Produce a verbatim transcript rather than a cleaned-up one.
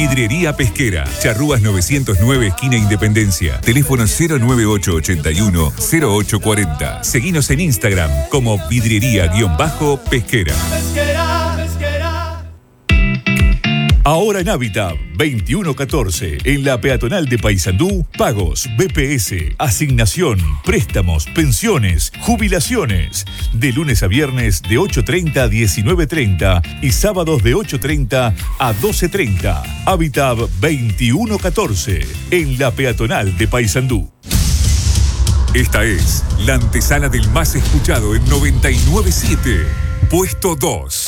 Vidriería Pesquera, Charrúas novecientos nueve, esquina Independencia. Teléfono cero nueve ocho ocho uno cero ocho cuatro cero. Seguinos en Instagram como vidriería-pesquera. Pesquera, pesquera. Ahora en Habitat, veintiuno catorce, en la peatonal de Paysandú, pagos, B P S, asignación, préstamos, pensiones, jubilaciones. De lunes a viernes de ocho treinta a diecinueve treinta y sábados de ocho treinta a doce treinta. Habitat veintiuno catorce, en la peatonal de Paysandú. Esta es la antesala del más escuchado en noventa y nueve punto siete, puesto dos.